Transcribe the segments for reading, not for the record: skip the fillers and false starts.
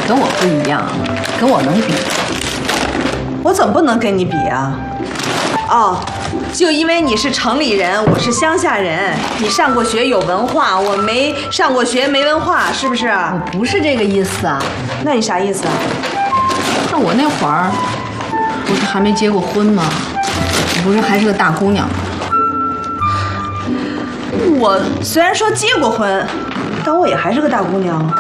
跟我不一样，跟我能比？ 我怎么不能跟你比啊？哦，就因为你是城里人，我是乡下人，你上过学有文化，我没上过学没文化，是不是？ 我不是这个意思啊。 那你啥意思啊？ 那我那会儿不是还没结过婚吗？我不是还是个大姑娘吗？ 我虽然说结过婚，但我也还是个大姑娘。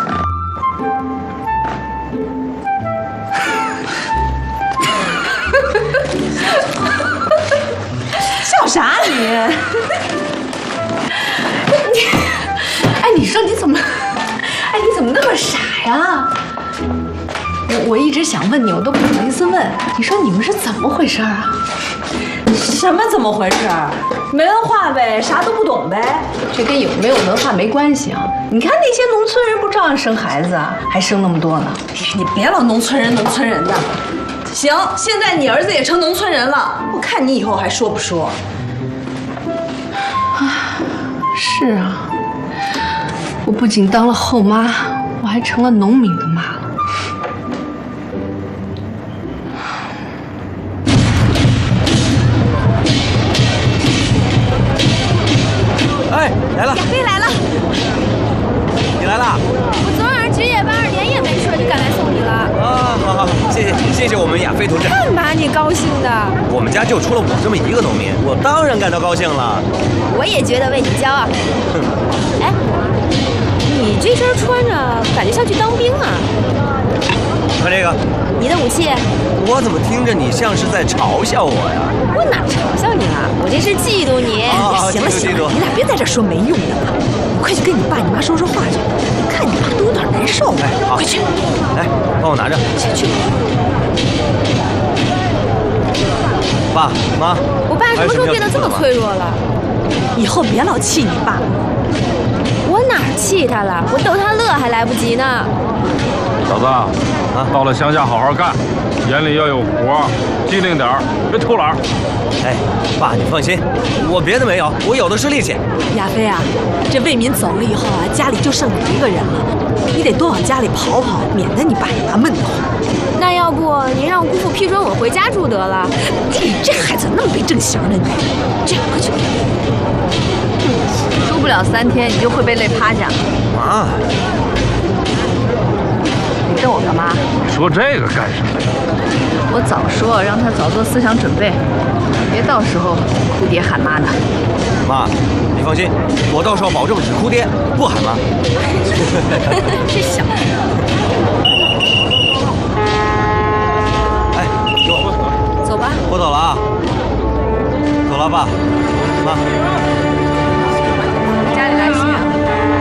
笑啥你？ 哎，你说你怎么？哎，你怎么那么傻呀？我一直想问你，我都不好意思问。你说你们是怎么回事啊？ 什么怎么回事？没文化呗，啥都不懂呗。 这跟有没有文化没关系啊！你看那些农村人不照样生孩子啊，还生那么多呢？ 你别老农村人的。行，现在你儿子也成农村人了，我看你以后还说不说？ 是啊，我不仅当了后妈，我还成了农民的妈了。 哎，来了！ 亚飞来了！ 你来了？ 我昨晚上值夜班，连夜没睡就赶来送你了。 啊，好，谢谢我们亚飞同志。 干嘛你高兴的？ 我们家就出了我这么一个农民，我当然感到高兴了。 我也觉得为你骄傲。哎，你这身穿着感觉像去当兵啊。 看这个， 你的武器？ 我怎么听着你像是在嘲笑我呀？ 我哪嘲笑你了？我这是嫉妒你。 行了，你俩别在这说没用的了，你快去跟你爸你妈说说话去，看你爸都有点难受。 哎，好， 快去， 来，帮我拿着。 去。 爸妈， 我爸什么时候变得这么脆弱了？ 以后别老气你爸。 我哪儿气他了？我逗他乐还来不及呢。 小子，到了乡下好好干，眼里要有活，机灵点儿，别偷懒。 哎，爸，你放心，我别的没有，我有的是力气。 亚飞啊，这魏民走了以后啊，家里就剩你一个人了，你得多往家里跑跑，免得你爸你妈闷得慌。 那要不您让姑父批准我回家住得了？ 你这孩子那么没正形的你，这样快去。 住不了3天，你就会被累趴下。 妈， 你瞪我干嘛？ 说这个干什么？ 我早说让他早做思想准备，别到时候哭爹喊妈的。 妈，你放心，我到时候保证只哭爹不喊妈。 这小子。 哎，给我， 走吧， 我走了啊，走了，爸妈。